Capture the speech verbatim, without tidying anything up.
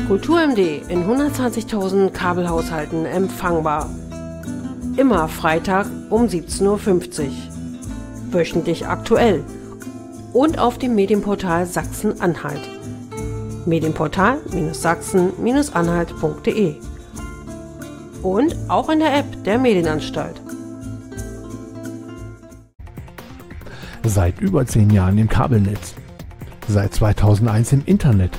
Kultur M D in hundertzwanzigtausend Kabelhaushalten empfangbar. Immer Freitag um siebzehn Uhr fünfzig. Wöchentlich aktuell. Und auf dem Medienportal Sachsen-Anhalt. Medienportal Sachsen Anhalt punkt de. Und auch in der App der Medienanstalt. Seit über zehn Jahren im Kabelnetz. Seit zweitausendeins im Internet.